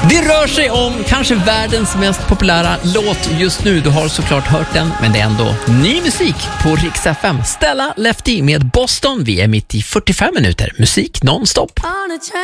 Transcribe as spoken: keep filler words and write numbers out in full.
Det rör sig om kanske världens mest populära låt just nu. Du har såklart hört den, men det är ändå ny musik på Rix F M. Stella Lefty med Boston. Vi är mitt i fyrtiofem minuter musik nonstop.